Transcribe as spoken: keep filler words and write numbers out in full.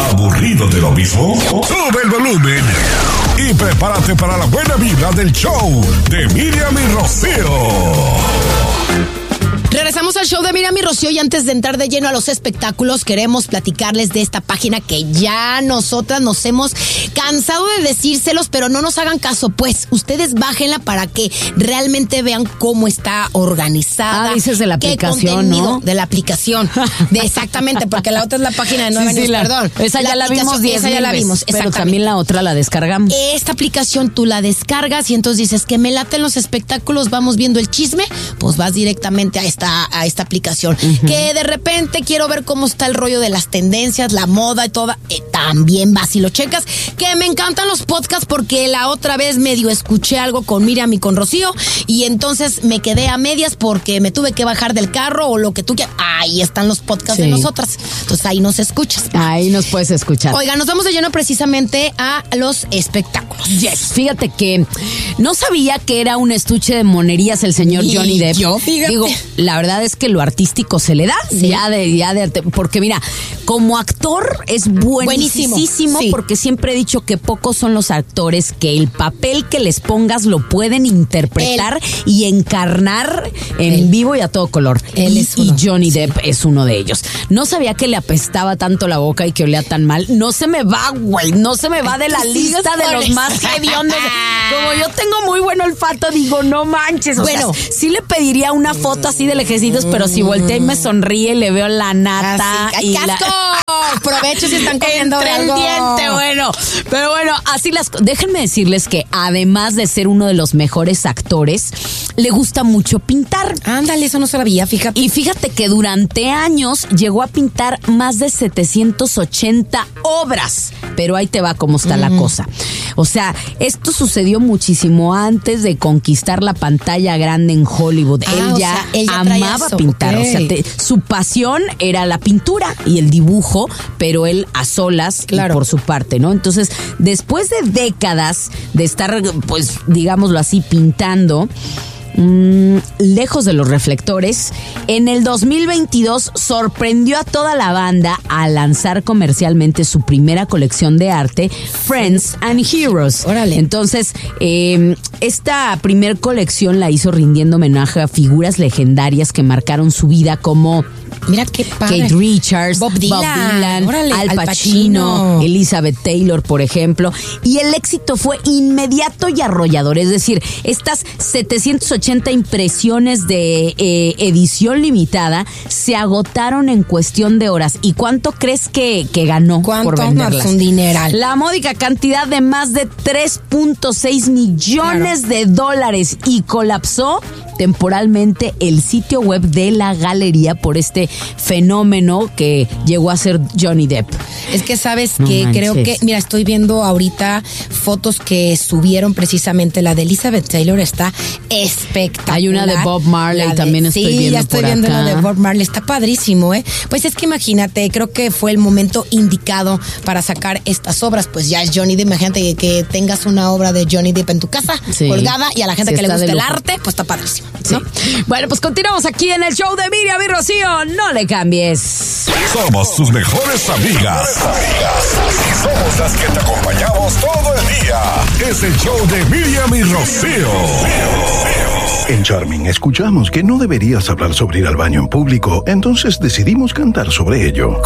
¿Aburrido de lo mismo? Sube el volumen y prepárate para la buena vibra del show de Miriam y Rocío. Regresamos al show de Miriam y Rocío, y antes de entrar de lleno a los espectáculos, queremos platicarles de esta página que ya nosotras nos hemos cansado de decírselos, pero no nos hagan caso, pues ustedes bájenla para que realmente vean cómo está organizada. Ah, dices de la aplicación, ¿no? De la aplicación, de exactamente, porque la otra es la página de nueve sí, News, sí, la, perdón. Esa la ya la vimos diez Esa ya la vimos, pero también la otra la descargamos. Esta aplicación tú la descargas y entonces dices que me laten los espectáculos, vamos viendo el chisme, pues vas directamente a esta a esta aplicación. Uh-huh. Que de repente quiero ver cómo está el rollo de las tendencias, la moda y toda, eh, también vas y lo checas. Que me encantan los podcasts porque la otra vez medio escuché algo con Miriam y con Rocío y entonces me quedé a medias porque me tuve que bajar del carro o lo que tú quieras. Ahí están los podcasts sí. de nosotras. Entonces ahí nos escuchas. Ahí nos puedes escuchar. Oiga, nos vamos de lleno precisamente a los espectáculos. Yes. Fíjate que no sabía que era un estuche de monerías el señor y Johnny Depp. Yo, fíjate. Digo, la verdad es que lo artístico se le da. Sí. Ya de, ya de, porque mira, como actor es buenísimo. buenísimo sí. Porque siempre he dicho que pocos son los actores que el papel que les pongas lo pueden interpretar Él. y encarnar en Él. vivo y a todo color. Él y, es uno. y Johnny Depp sí. es uno de ellos. No sabía que le apestaba tanto la boca y que olía tan mal. No se me va, güey. No se me va de la lista de los más hediondos. Como yo tengo muy buen olfato, digo, no manches. O bueno, sea, sí le pediría una foto así de lejecitos, pero si voltea y me sonríe, le veo la nata. Así, y ¡casco! La... Provecho si están comiendo Entre algo. el diente, bueno. Pero bueno, así las... Déjenme decirles que además de ser uno de los mejores actores, le gusta mucho pintar. Ándale, eso no sabía, fíjate. Y fíjate que durante años llegó a pintar más de setecientas ochenta obras. Pero ahí te va cómo está mm. la cosa. O sea, esto sucedió muchísimo antes de conquistar la pantalla grande en Hollywood. Ah, él, ya sea, él ya amaba eso, pintar. okay. O sea, te, su pasión era la pintura y el dibujo, pero él a solas claro. y por su parte, ¿no? Entonces, después de décadas de estar, pues, digámoslo así, pintando, Mm, lejos de los reflectores, en el dos mil veintidós sorprendió a toda la banda al lanzar comercialmente su primera colección de arte, Friends and Heroes. Órale. Entonces, eh, esta primer colección la hizo rindiendo homenaje a figuras legendarias que marcaron su vida como Mira qué padre. Kate Richards, Bob Dylan, Bob Dylan Órale, Al Pacino, Al Pacino, Elizabeth Taylor, por ejemplo. Y el éxito fue inmediato y arrollador. Es decir, estas setecientas ochenta impresiones de eh, edición limitada se agotaron en cuestión de horas. ¿Y cuánto crees que, que ganó ¿Cuánto? por venderlas? No, un dineral. La módica cantidad de más de tres punto seis millones claro. de dólares, y colapsó temporalmente el sitio web de la galería por este fenómeno que llegó a ser Johnny Depp. Es que sabes no que manches. creo que, mira, estoy viendo ahorita fotos que subieron precisamente, la de Elizabeth Taylor está espectacular. Hay una de Bob Marley, de, también estoy sí, viendo ya estoy por viendo acá. la de Bob Marley, está padrísimo, ¿eh? Pues es que imagínate, creo que fue el momento indicado para sacar estas obras, pues ya es Johnny Depp, imagínate que, que tengas una obra de Johnny Depp en tu casa, sí. colgada, y a la gente sí, que le gusta el arte, pues está padrísimo, ¿no? Sí. Bueno, pues continuamos aquí en el show de Miriam y Rocío, no le cambies. Somos tus mejores amigas. Amigas. Somos las que te acompañamos todo el día. Es el show de Miriam y Rocío. En Charming escuchamos que no deberías hablar sobre ir al baño en público, entonces decidimos cantar sobre ello.